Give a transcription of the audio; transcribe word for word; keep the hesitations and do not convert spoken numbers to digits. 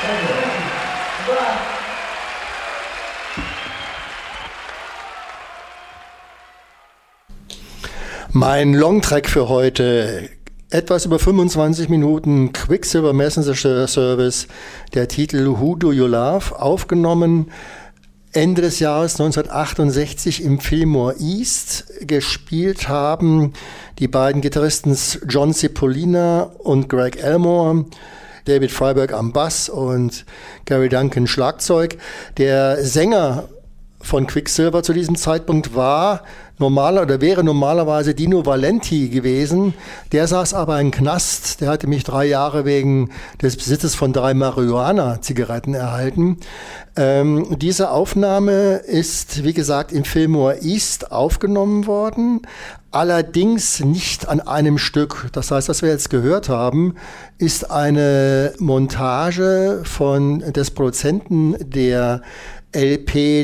Mein Longtrack für heute, etwas über fünfundzwanzig Minuten, Quicksilver Messenger Service, der Titel Who Do You Love, aufgenommen Ende des Jahres neunzehnhundertachtundsechzig im Fillmore East. Gespielt haben die beiden Gitarristen John Cipollina und Greg Elmore, David Freiberg am Bass und Gary Duncan Schlagzeug. Der Sänger von Quicksilver zu diesem Zeitpunkt war normaler oder wäre normalerweise Dino Valenti gewesen. Der saß aber im Knast. Der hatte mich drei Jahre wegen des Besitzes von drei Marihuana-Zigaretten erhalten. Ähm, diese Aufnahme ist, wie gesagt, im Fillmore East aufgenommen worden. Allerdings nicht an einem Stück. Das heißt, was wir jetzt gehört haben, ist eine Montage von des Produzenten der L P